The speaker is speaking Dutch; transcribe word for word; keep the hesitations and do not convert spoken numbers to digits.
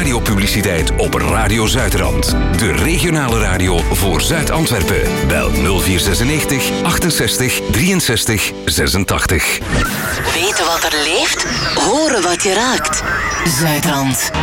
radiopubliciteit op Radio Zuidrand. De regionale radio voor Zuid-Antwerpen. Bel nul vier zesennegentig achtenzestig drieënzestig zesentachtig. Weten wat er leeft? Horen wat je raakt. Zuidrand.